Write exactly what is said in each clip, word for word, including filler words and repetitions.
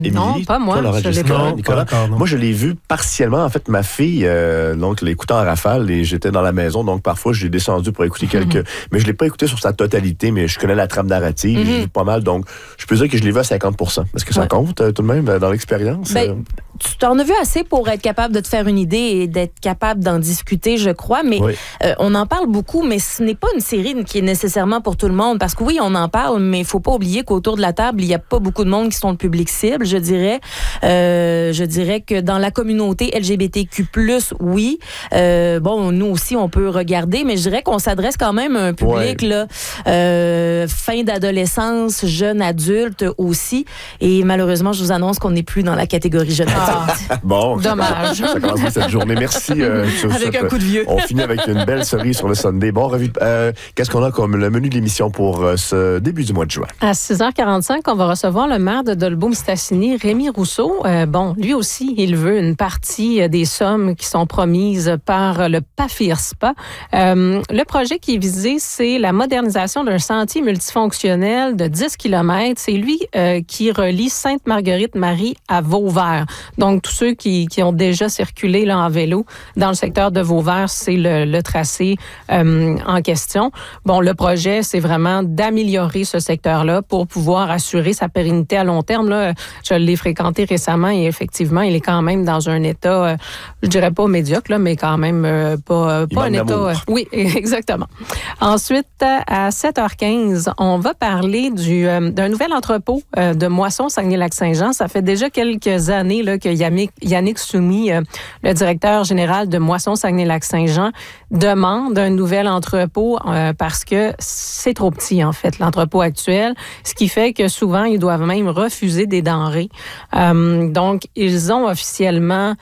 Émilie, non, pas moi. Toi, Laura, je l'ai Jessica, pas. Nicolas. Pas encore, non. Moi, je l'ai vu partiellement. En fait, ma fille, euh, donc, l'écoutait en rafale et j'étais dans la maison. Donc, parfois, je l'ai descendu pour écouter quelques... Mm-hmm. Mais je l'ai pas écouté sur sa totalité, mais je connais la trame narrative. Mm-hmm. J'ai vu pas mal. Donc, je peux dire que je l'ai vu à cinquante pour cent. Est-ce que ça ouais. compte euh, tout de même dans l'expérience? Ben, euh... tu t'en as vu assez pour être capable de te faire une idée et d'être capable d'en discuter, je crois. Mais oui. euh, on en parle beaucoup, mais ce n'est pas une série qui est nécessairement pour tout le monde. Parce que oui, on en parle, mais il faut pas oublier qu'autour de la table, il n'y a pas beaucoup de monde qui sont le public cible, je dirais. Euh, je dirais que dans la communauté L G B T Q plus, oui. Euh, bon, nous aussi, on peut regarder, mais je dirais qu'on s'adresse quand même à un public ouais. là, euh, fin d'adolescence, jeune adulte aussi. Et malheureusement, je vous annonce qu'on n'est plus dans la catégorie jeune adulte. Ah. Bon, dommage. Ça commence bien cette journée. Merci. Euh, sur avec cette, un coup de vieux. On finit avec une belle cerise sur le Sunday. Bon, revue. Euh, qu'est-ce qu'on a comme le menu de l'émission pour euh, ce début du mois de juin? À six heures quarante-cinq, on va recevoir le maire de Dolbeau-Mistassini, Rémi Rousseau. Euh, bon, lui aussi, il veut une partie des sommes qui sont promises par le PAFIRSPA. Euh, le projet qui est visé, c'est la modernisation d'un sentier multifonctionnel de dix kilomètres. C'est lui euh, qui relie Sainte-Marguerite-Marie à Vauvert. Donc, tous ceux qui, qui ont déjà circulé là, en vélo dans le secteur de Vauvert, c'est le, le tracé euh, en question. Bon, le projet, c'est vraiment d'améliorer ce secteur-là pour pouvoir assurer sa pérennité à long terme. Là, je l'ai fréquenté récemment et effectivement, il est quand même dans un état, euh, je dirais pas médiocre, là, mais quand même euh, pas, pas un état... Euh, oui, exactement. Ensuite, à sept heures quinze, on va parler du, euh, d'un nouvel entrepôt euh, de Moisson Saguenay-Lac-Saint-Jean. Ça fait déjà quelques années là, que Yannick, Yannick Soumi, euh, le directeur général de Moisson Saguenay-Lac-Saint-Jean, demande un nouvel entrepôt euh, parce que c'est trop petit, en fait, l'entrepôt actuel, ce qui fait que souvent, ils doivent même refuser des denrées. Euh, donc, ils ont officiellement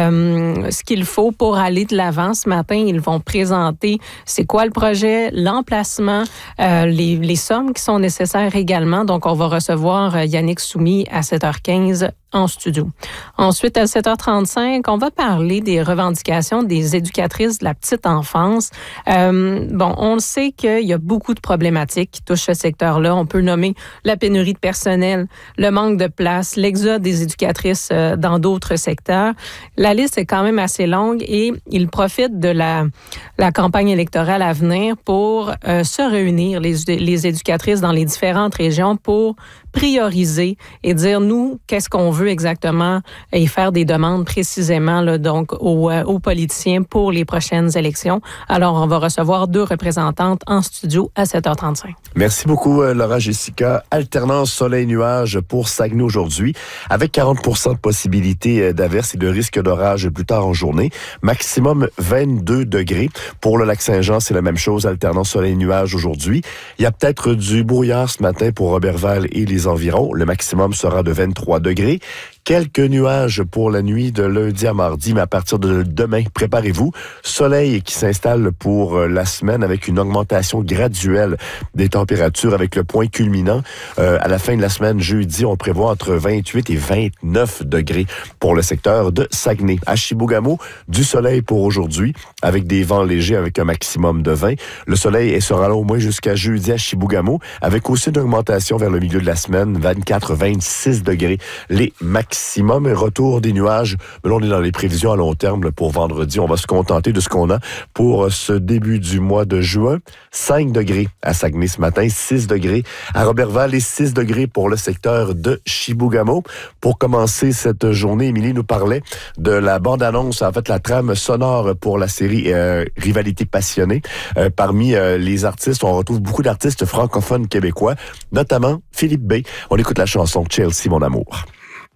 euh, ce qu'il faut pour aller de l'avant. Ce matin, ils vont présenter c'est quoi le projet, l'emplacement, euh, les, les sommes qui sont nécessaires également. Donc, on va recevoir Yannick Soumi à sept heures quinze en studio. Ensuite, à sept heures trente-cinq, on va parler des revendications des éducatrices de la petite enfance. Euh, bon, on le sait qu'il y a beaucoup de problématiques qui touchent ce secteur-là. On peut nommer la pénurie de personnel, le manque de place, l'exode des éducatrices euh, dans d'autres secteurs. La liste est quand même assez longue et ils profitent de la, la campagne électorale à venir pour euh, se réunir, les, les éducatrices dans les différentes régions, pour prioriser et dire, nous, qu'est-ce qu'on veut exactement et faire des demandes précisément là, donc aux, euh, aux politiciens pour les prochaines élections. Alors, on va recevoir deux représentantes en studio à sept heures trente-cinq. Merci beaucoup, Laura Jessica. Alternance soleil-nuage pour Saguenay aujourd'hui, avec quarante pour cent de possibilité d'averse et de risque d'orage plus tard en journée. Maximum vingt-deux degrés. Pour le Lac-Saint-Jean, c'est la même chose, alternance soleil-nuage aujourd'hui. Il y a peut-être du brouillard ce matin pour Roberval et les environs. Le maximum sera de vingt-trois degrés. Quelques nuages pour la nuit de lundi à mardi, mais à partir de demain, préparez-vous. Soleil qui s'installe pour la semaine avec une augmentation graduelle des températures avec le point culminant. Euh, à la fin de la semaine, jeudi, on prévoit entre vingt-huit et vingt-neuf degrés pour le secteur de Saguenay. À Chibougamau, du soleil pour aujourd'hui avec des vents légers avec un maximum de vingt. Le soleil sera là au moins jusqu'à jeudi à Chibougamau avec aussi une augmentation vers le milieu de la semaine, vingt-quatre à vingt-six degrés les maximum. Maximum retour des nuages. Mais là, on est dans les prévisions à long terme pour vendredi. On va se contenter de ce qu'on a pour ce début du mois de juin. cinq degrés à Saguenay ce matin, six degrés à Roberval et six degrés pour le secteur de Chibougamau. Pour commencer cette journée, Émilie nous parlait de la bande-annonce, en fait la trame sonore pour la série euh, Rivalité passionnée. Euh, parmi euh, les artistes, on retrouve beaucoup d'artistes francophones québécois, notamment Philippe Bey. On écoute la chanson Chelsea, mon amour.